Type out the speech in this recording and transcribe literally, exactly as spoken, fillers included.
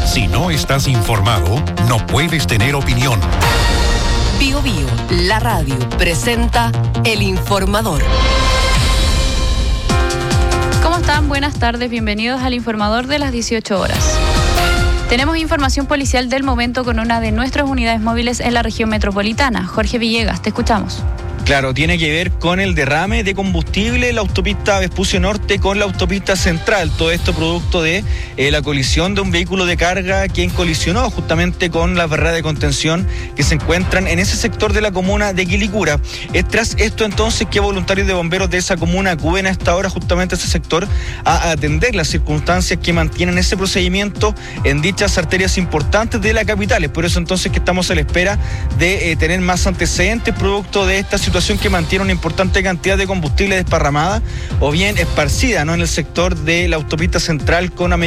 Si no estás informado, no puedes tener opinión. Bio Bio, la radio, presenta El Informador. ¿Cómo están? Buenas tardes, bienvenidos al Informador de las dieciocho horas. Tenemos información policial del momento con una de nuestras unidades móviles en la región metropolitana. Jorge Villegas, te escuchamos. Claro, tiene que ver con el derrame de combustible en la autopista Vespucio Norte con la autopista Central. Todo esto producto de eh, la colisión de un vehículo de carga quien colisionó justamente con las barreras de contención que se encuentran en ese sector de la comuna de Quilicura. Es tras esto entonces que voluntarios de bomberos de esa comuna acuden a esta hora justamente a ese sector a atender las circunstancias que mantienen ese procedimiento en dichas arterias importantes de la capital. Es por eso entonces que estamos a la espera de eh, tener más antecedentes producto de esta situación que mantiene una importante cantidad de combustible desparramada o bien esparcida, ¿no?, en el sector de la autopista Central con